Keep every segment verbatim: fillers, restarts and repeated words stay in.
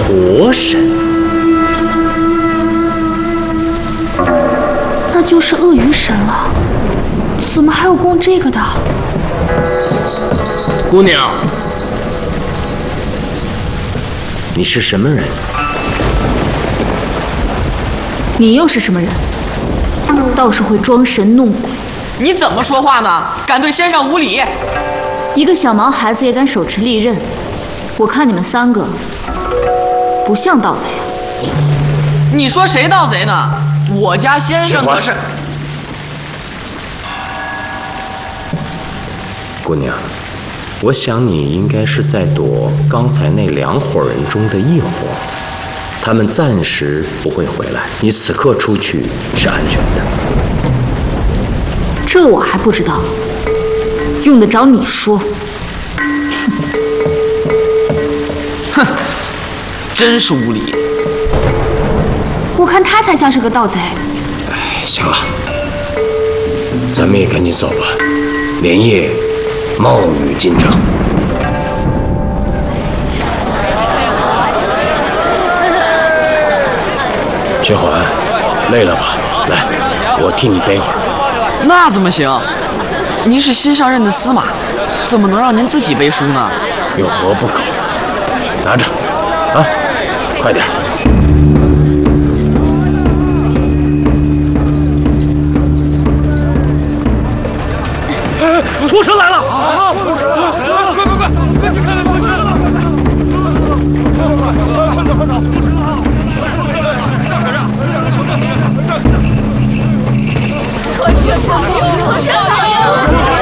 驼神， 那就是鳄鱼神了。怎么还有供这个的？ 姑娘，你是什么人？ 你又是什么人？倒是会装神弄鬼。 你怎么说话呢？敢对先生无礼！ 一个小毛孩子也敢手持利刃，我看你们三个不像盗贼啊！ 你说谁盗贼呢？我家先生可是…… 姑娘，我想你应该是在躲刚才那两伙人中的一伙，他们暂时不会回来，你此刻出去是安全的。 这我还不知道，用得着你说？ 哼，真是无礼！ 我看他才像是个盗贼。 哎，行了，咱们也赶紧走吧，连夜冒雨进城。薛环，累了吧？来，我替你背会儿。 那怎么行？您是新上任的司马，怎么能让您自己背书呢？ 有何不可？拿着，啊，快点！ 哎，驼神来了！啊！快快快，快去看看驼神！快走快走！驼神啊！ 快去上！驼神来了！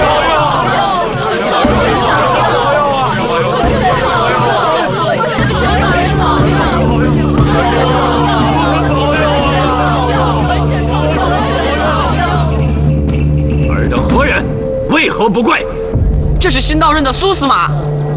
尔等何人？为何不跪？ 这是新到任的苏司马。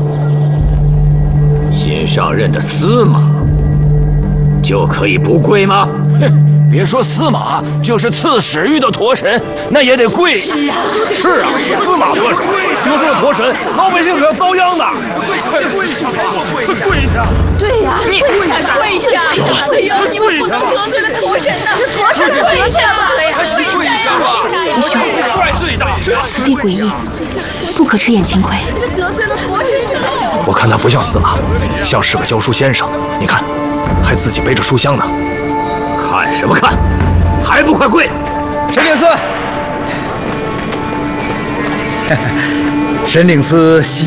新上任的司马就可以不跪吗？哼，别说司马，就是刺史遇到驼神，那也得跪。是啊，是啊，司马得手，得罪了驼神，老百姓可要遭殃的。跪下，跪下吧，快跪下！ 对呀，你跪下，跪下！哎呦，你们不能得罪了驼神呐！驼神跪下吧！ 跪下吧！ 弟兄， 怪最大， 此地诡异，不可吃眼前亏。 得罪了驼神。 我看他不像司马，像是个教书先生。你看，还自己背着书箱呢。 看什么看？还不快跪！ 神令司，神令司西